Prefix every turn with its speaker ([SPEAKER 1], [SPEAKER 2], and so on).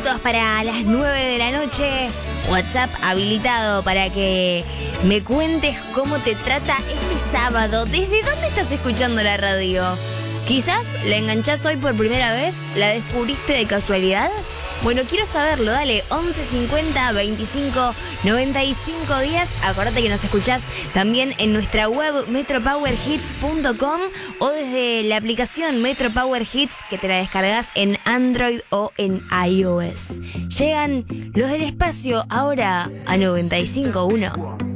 [SPEAKER 1] minutos para las 9 de la noche. WhatsApp habilitado para que me cuentes cómo te trata este sábado. ¿Desde dónde estás escuchando la radio? Quizás la enganchás hoy por primera vez, la descubriste de casualidad. Bueno, quiero saberlo, dale, 11 50 25 95 10. Acordate que nos escuchás también en nuestra web metropowerhits.com o desde la aplicación Metro Power Hits que te la descargas en Android o en iOS. Llegan los del espacio ahora a 95.1.